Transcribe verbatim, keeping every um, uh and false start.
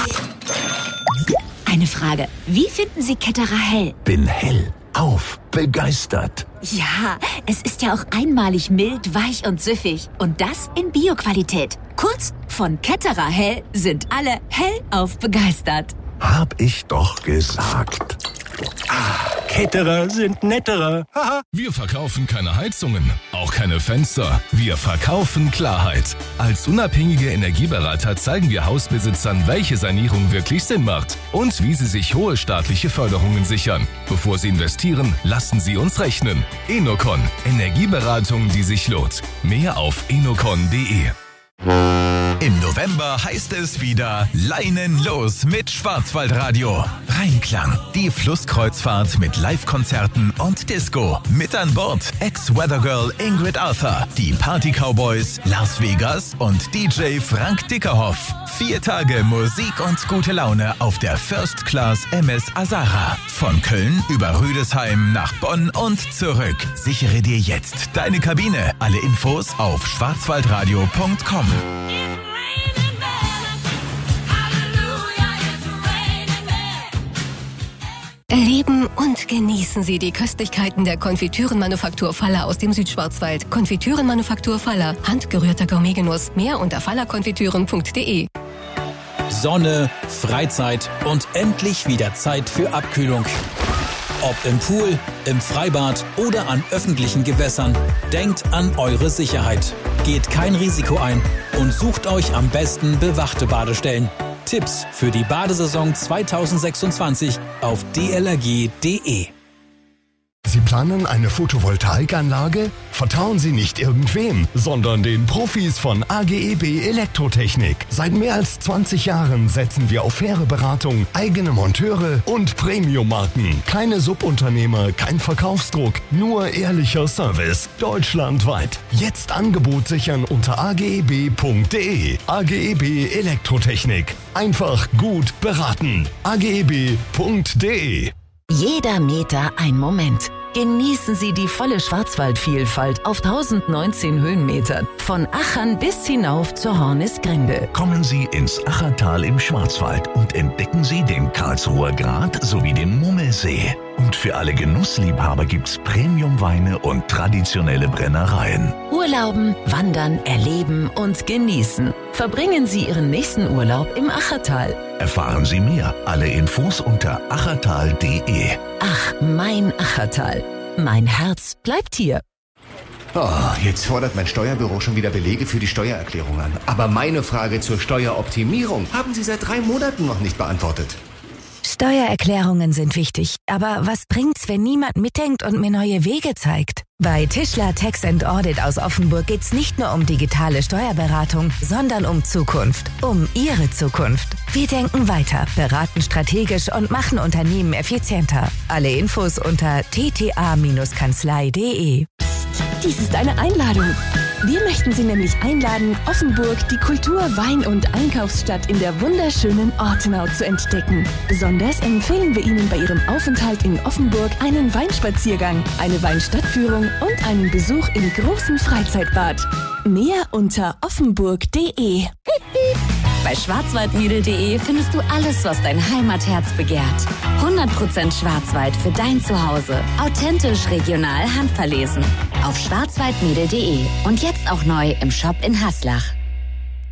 Eine Frage. Wie finden Sie Ketterer hell? Bin hell auf begeistert. Ja, es ist ja auch einmalig mild, weich und süffig. Und das in Bio-Qualität. Kurz, von Ketterer hell sind alle hellauf begeistert. Hab ich doch gesagt. Ah, Ketterer sind netterer. Wir verkaufen keine Heizungen, auch keine Fenster. Wir verkaufen Klarheit. Als unabhängige Energieberater zeigen wir Hausbesitzern, welche Sanierung wirklich Sinn macht und wie sie sich hohe staatliche Förderungen sichern. Bevor sie investieren, lassen sie uns rechnen. Enocon, Energieberatung, die sich lohnt. Mehr auf enocon punkt de. Im November heißt es wieder Leinen los mit Schwarzwaldradio. Rheinklang, die Flusskreuzfahrt mit Live-Konzerten und Disco. Mit an Bord Ex-Weathergirl Ingrid Arthur, die Party-Cowboys Las Vegas und D J Frank Dickerhoff. Vier Tage Musik und gute Laune auf der First Class M S Azara. Von Köln über Rüdesheim nach Bonn und zurück. Sichere dir jetzt deine Kabine. Alle Infos auf schwarzwaldradio punkt com. Erleben und genießen Sie die Köstlichkeiten der Konfitürenmanufaktur Faller aus dem Südschwarzwald. Konfitürenmanufaktur Faller, handgerührter Gourmetgenuss. Mehr unter fallerkonfitüren punkt de. Sonne, Freizeit und endlich wieder Zeit für Abkühlung. Ob im Pool, im Freibad oder an öffentlichen Gewässern, denkt an eure Sicherheit. Geht kein Risiko ein und sucht euch am besten bewachte Badestellen. Tipps für die Badesaison zweitausendsechsundzwanzig auf d l r g punkt de. Sie planen eine Photovoltaikanlage? Vertrauen Sie nicht irgendwem, sondern den Profis von A G E B Elektrotechnik. Seit mehr als zwanzig Jahren setzen wir auf faire Beratung, eigene Monteure und Premium-Marken. Keine Subunternehmer, kein Verkaufsdruck, nur ehrlicher Service. Deutschlandweit. Jetzt Angebot sichern unter a g e b punkt de. A G E B Elektrotechnik. Einfach gut beraten. a g e b punkt de. Jeder Meter ein Moment. Genießen Sie die volle Schwarzwaldvielfalt auf tausendneunzehn Höhenmetern. Von Achern bis hinauf zur Hornisgrinde. Kommen Sie ins Achertal im Schwarzwald und entdecken Sie den Karlsruher Grat sowie den Mummelsee. Und für alle Genussliebhaber gibt's Premiumweine und traditionelle Brennereien. Urlauben, wandern, erleben und genießen. Verbringen Sie Ihren nächsten Urlaub im Achertal. Erfahren Sie mehr. Alle Infos unter achertal punkt de. Ach, mein Achertal. Mein Herz bleibt hier. Oh, jetzt fordert mein Steuerbüro schon wieder Belege für die Steuererklärung an. Aber meine Frage zur Steueroptimierung haben Sie seit drei Monaten noch nicht beantwortet. Steuererklärungen sind wichtig, aber was bringt's, wenn niemand mitdenkt und mir neue Wege zeigt? Bei Tischler Tax and Audit aus Offenburg geht's nicht nur um digitale Steuerberatung, sondern um Zukunft, um Ihre Zukunft. Wir denken weiter, beraten strategisch und machen Unternehmen effizienter. Alle Infos unter t t a kanzlei punkt de. Dies ist eine Einladung. Wir möchten Sie nämlich einladen, Offenburg, die Kultur-, Wein- und Einkaufsstadt in der wunderschönen Ortenau zu entdecken. Besonders empfehlen wir Ihnen bei Ihrem Aufenthalt in Offenburg einen Weinspaziergang, eine Weinstadtführung und einen Besuch im großen Freizeitbad. Mehr unter offenburg punkt de. Bei schwarzwaldmädel punkt de findest du alles, was dein Heimatherz begehrt. hundert Prozent Schwarzwald für dein Zuhause. Authentisch, regional, handverlesen. Auf schwarzwaldmädel punkt de und jetzt auch neu im Shop in Haslach.